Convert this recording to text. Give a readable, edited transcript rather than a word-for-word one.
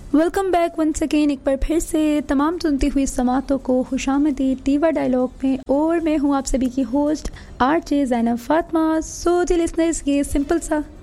Welcome back once again, एक बार फिर से तमाम सुनती हुई समातों को खुशामदीद टीवा डायलॉग में। और मैं हूँ आप सभी की होस्ट आरजे ज़ैनब फातिमा। सो जी लिसनर्स, ये सिंपल सा